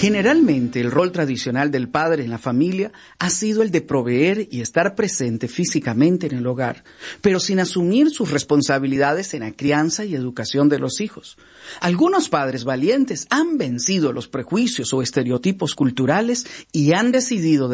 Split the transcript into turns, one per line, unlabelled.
Generalmente, el rol tradicional del padre en la familia ha sido el de proveer y estar presente físicamente en el hogar, pero sin asumir sus responsabilidades en la crianza y educación de los hijos. Algunos padres valientes han vencido los prejuicios o estereotipos culturales y han decidido